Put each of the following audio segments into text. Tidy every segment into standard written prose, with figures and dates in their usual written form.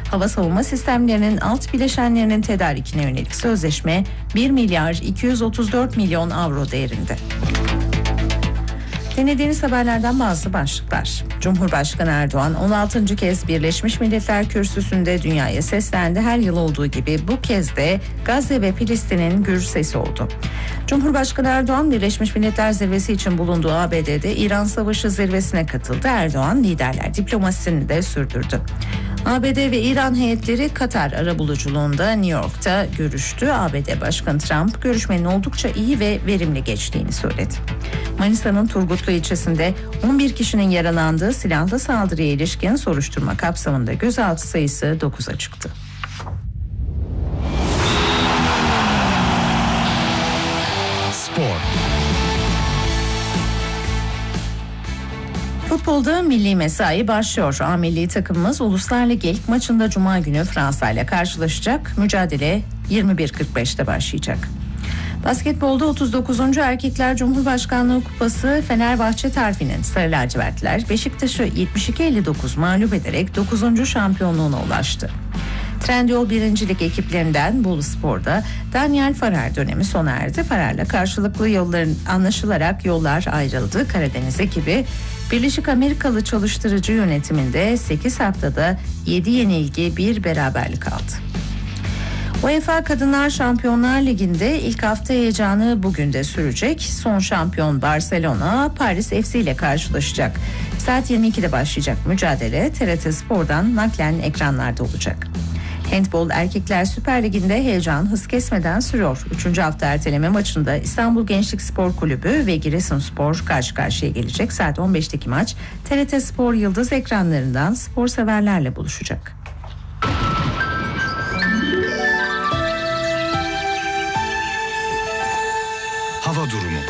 Hava savunma sistemlerinin alt bileşenlerinin tedarikine yönelik sözleşme 1 milyar 234 milyon avro değerinde. Dinlediğiniz haberlerden bazı başlıklar. Cumhurbaşkanı Erdoğan 16. kez Birleşmiş Milletler Kürsüsü'nde dünyaya seslendi. Her yıl olduğu gibi bu kez de Gazze ve Filistin'in gür sesi oldu. Cumhurbaşkanı Erdoğan Birleşmiş Milletler Zirvesi için bulunduğu ABD'de İran Savaşı zirvesine katıldı. Erdoğan liderler diplomasisini de sürdürdü. ABD ve İran heyetleri Katar arabuluculuğunda New York'ta görüştü. ABD Başkanı Trump görüşmenin oldukça iyi ve verimli geçtiğini söyledi. Manisa'nın Turgutlu ilçesinde 11 kişinin yaralandığı silahlı saldırıya ilişkin soruşturma kapsamında gözaltı sayısı 9'a çıktı. Spor. Futbolda milli mesai başlıyor. A milli takımımız Uluslar Ligi ilk maçında Cuma günü Fransa ile karşılaşacak. Mücadele 21.45'te başlayacak. Basketbolda 39. Erkekler Cumhurbaşkanlığı Kupası Fenerbahçe Terfi'nin Sarı Lacivertliler Beşiktaş'ı 72-59 mağlup ederek 9. şampiyonluğuna ulaştı. Trendyol birincilik ekiplerinden Boluspor'da Daniel Farar dönemi sona erdi. Farar'la karşılıklı yolların anlaşılarak yollar ayrıldı. Karadeniz ekibi Birleşik Amerikalı çalıştırıcı yönetiminde 8 haftada 7 yenilgi 1 beraberlik aldı. UEFA Kadınlar Şampiyonlar Ligi'nde ilk hafta heyecanı bugün de sürecek. Son şampiyon Barcelona Paris FC ile karşılaşacak. Saat 22'de başlayacak mücadele TRT Spor'dan naklen ekranlarda olacak. Handbol Erkekler Süper Ligi'nde heyecan hız kesmeden sürüyor. 3. hafta erteleme maçında İstanbul Gençlik Spor Kulübü ve Giresunspor karşı karşıya gelecek. Saat 15'teki maç TRT Spor Yıldız ekranlarından spor severlerle buluşacak. Hava durumu.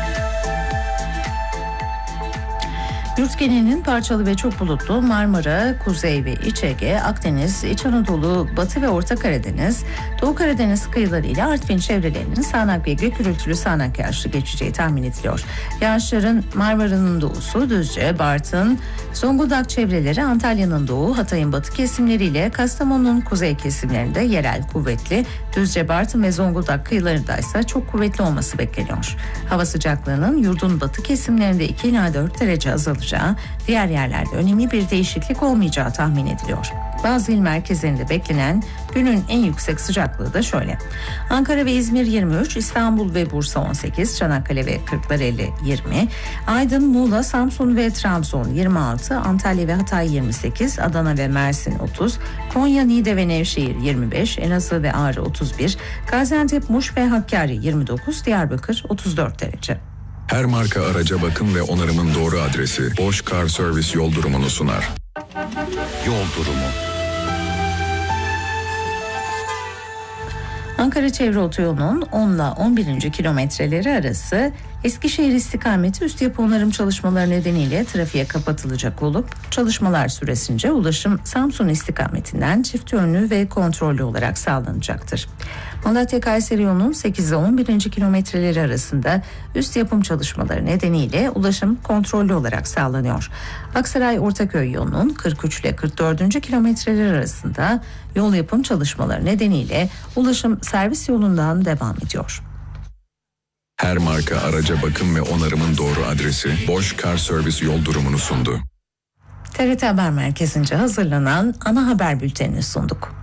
Yurt genelinin parçalı ve çok bulutlu Marmara, Kuzey ve İç Ege, Akdeniz, İç Anadolu, Batı ve Orta Karadeniz, Doğu Karadeniz kıyıları ile Artvin çevrelerinin sağanak ve gök gürültülü sağanak yağışlı geçeceği tahmin ediliyor. Yağışların Marmara'nın doğusu, Düzce, Bartın, Zonguldak çevreleri, Antalya'nın doğu, Hatay'ın batı kesimleriyle Kastamonu'nun kuzey kesimlerinde yerel kuvvetli, Düzce, Bartın ve Zonguldak kıyılarında ise çok kuvvetli olması bekleniyor. Hava sıcaklığının yurdun batı kesimlerinde 2 ila 4 derece azalacağı, diğer yerlerde önemli bir değişiklik olmayacağı tahmin ediliyor. Bazı il merkezlerinde beklenen günün en yüksek sıcaklığı da şöyle. Ankara ve İzmir 23, İstanbul ve Bursa 18, Çanakkale ve Kırklareli 20, Aydın, Muğla, Samsun ve Trabzon 26, Antalya ve Hatay 28, Adana ve Mersin 30, Konya, Niğde ve Nevşehir 25, Elazığ ve Ağrı 31, Gaziantep, Muş ve Hakkari 29, Diyarbakır 34 derece. Her marka araca bakım ve onarımın doğru adresi Bosch Car Service yol durumunu sunar. Yol durumu. Ankara Çevre Otoyolu'nun 10 ile 11. kilometreleri arası Eskişehir istikameti üst yapı onarım çalışmaları nedeniyle trafiğe kapatılacak olup çalışmalar süresince ulaşım Samsun istikametinden çift yönlü ve kontrollü olarak sağlanacaktır. Malatya-Kayseri yolunun 8 ile 11. kilometreleri arasında üst yapım çalışmaları nedeniyle ulaşım kontrollü olarak sağlanıyor. Aksaray-Ortaköy yolunun 43 ile 44. kilometreleri arasında yol yapım çalışmaları nedeniyle ulaşım servis yolundan devam ediyor. Her marka araca bakım ve onarımın doğru adresi Bosch Car Service yol durumunu sundu. TRT Haber Merkezi'nce hazırlanan ana haber bültenini sunduk.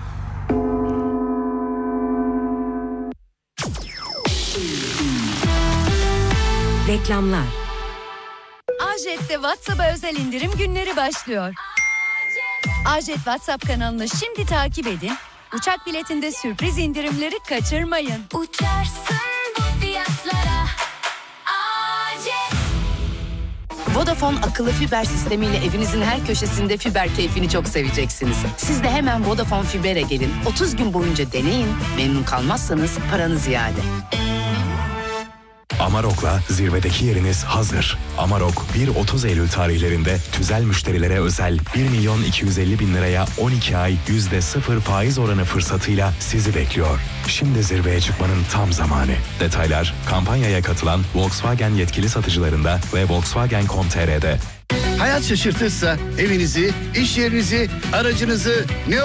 Reklamlar. Ajet'te WhatsApp'a özel indirim günleri başlıyor. Ajet WhatsApp kanalını şimdi takip edin. Uçak biletinde sürpriz indirimleri kaçırmayın. Uçarsın bu fiyatlara. Ajet. Vodafone akıllı fiber sistemiyle evinizin her köşesinde fiber keyfini çok seveceksiniz. Siz de hemen Vodafone Fiber'e gelin. 30 gün boyunca deneyin. Memnun kalmazsanız paranız iade. Amarok'la zirvedeki yeriniz hazır. Amarok 1-30 Eylül tarihlerinde tüzel müşterilere özel 1.250.000 liraya 12 ay %0 faiz oranı fırsatıyla sizi bekliyor. Şimdi zirveye çıkmanın tam zamanı. Detaylar kampanyaya katılan Volkswagen yetkili satıcılarında ve Volkswagen.com.tr'de. Hayat şaşırtırsa evinizi, iş yerinizi, aracınızı ne